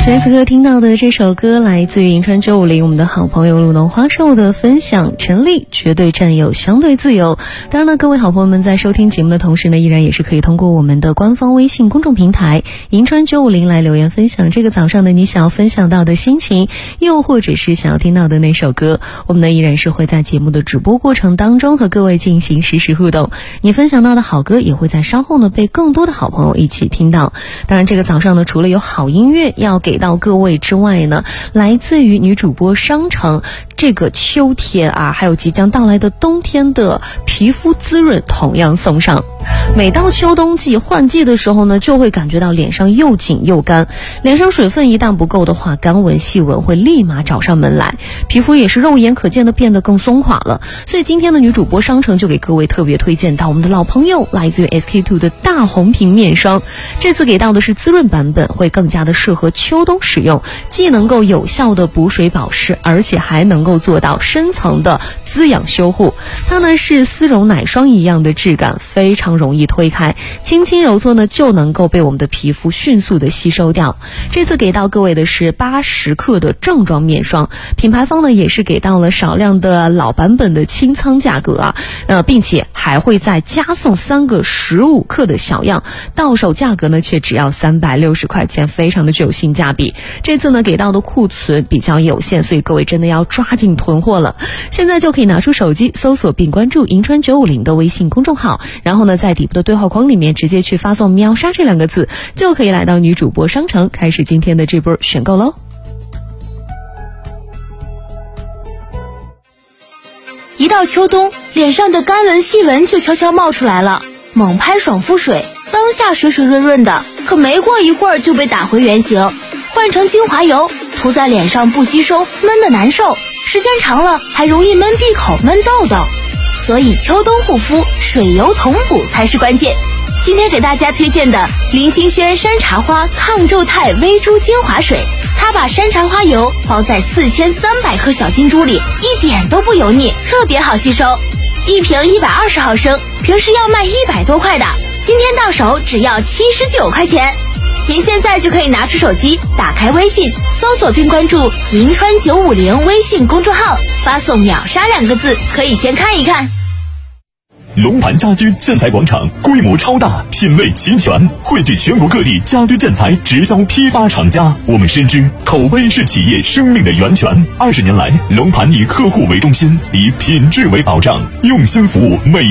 此时此刻听到的这首歌来自于银川950我们的好朋友鲁农花寿的分享，陈立绝对占有相对自由。当然呢，各位好朋友们在收听节目的同时呢，依然也是可以通过我们的官方微信公众平台银川950来留言分享这个早上的你想要分享到的心情，又或者是想要听到的那首歌。我们呢依然是会在节目的直播过程当中和各位进行实时互动，你分享到的好歌也会在稍后呢被更多的好朋友一起听到。当然这个早上呢，除了有好音乐要给到各位之外呢，来自于女主播商城这个秋天啊，还有即将到来的冬天的皮肤滋润同样送上。每到秋冬季换季的时候呢，就会感觉到脸上又紧又干，脸上水分一旦不够的话，干纹细纹会立马找上门来，皮肤也是肉眼可见的变得更松垮了。所以今天的女主播商城就给各位特别推荐到我们的老朋友，来自于 SK2 的大红瓶面霜。这次给到的是滋润版本，会更加的适合秋冬使用，既能够有效的补水保湿，而且还能够做到深层的滋养修护。它呢是丝绒奶霜一样的质感，非常容易推开，轻轻揉搓呢就能够被我们的皮肤迅速的吸收掉。这次给到各位的是80克的正装面霜，品牌方呢也是给到了少量的老版本的清仓价格啊，并且还会再加送3个15克的小样，到手价格呢却只要360块钱，非常的具有性价比。这次呢给到的库存比较有限，所以各位真的要抓紧囤货了。现在就可以拿出手机搜索并关注银川950的微信公众号，然后呢在底部的对话框里面直接去发送秒杀这2个字，就可以来到女主播商城开始今天的这波选购喽。 一到秋冬，脸上的干纹细纹就悄悄冒出来了，猛拍爽肤水，当下水水润润的，可没过一会儿就被打回原形。换成精华油涂在脸上不吸收，闷得难受，时间长了还容易闷闭口闷痘痘。所以秋冬护肤水油同补才是关键。今天给大家推荐的林清轩山茶花抗皱肽微珠精华水，它把山茶花油包在4300克小金珠里，一点都不油腻，特别好吸收。一瓶120毫升，平时要卖100多块的，今天到手只要79块钱。您现在就可以拿出手机，打开微信，搜索并关注银川950微信公众号，发送秒杀2个字，可以先看一看。 龙盘家居建材广场规模超大，品类齐全，汇聚全国各地家居建材直销批发厂家。我们深知口碑是企业生命的源泉。20年来，龙盘以客户为中心，以品质为保障，用心服务每